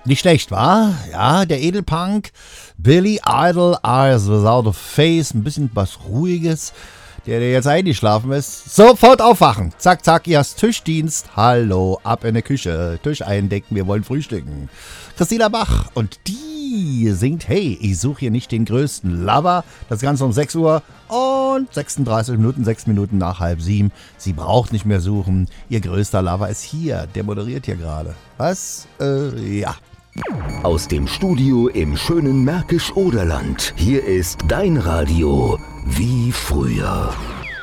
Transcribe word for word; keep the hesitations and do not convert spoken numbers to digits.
Nicht schlecht, wa? Ja, der Edelpunk, Billy Idol, Eyes Without a Face, ein bisschen was Ruhiges. Der, der jetzt eingeschlafen ist, sofort aufwachen. Zack, zack, ihr hast Tischdienst. Hallo, ab in der Küche. Tisch eindecken, wir wollen frühstücken. Christina Bach und die singt, hey, ich suche hier nicht den größten Lover. Das Ganze um sechs Uhr und sechsunddreißig Minuten, sechs Minuten nach halb sieben. Sie braucht nicht mehr suchen. Ihr größter Lover ist hier. Der moderiert hier gerade. Was? Äh, ja. Aus dem Studio im schönen Märkisch-Oderland. Hier ist dein Radio wie früher.